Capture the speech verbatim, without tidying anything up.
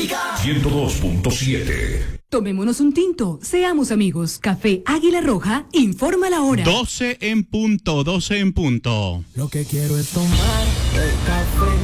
ciento dos punto siete. Tomémonos un tinto, seamos amigos. Café Águila Roja, informa la hora. doce en punto, doce en punto. Lo que quiero es tomar el café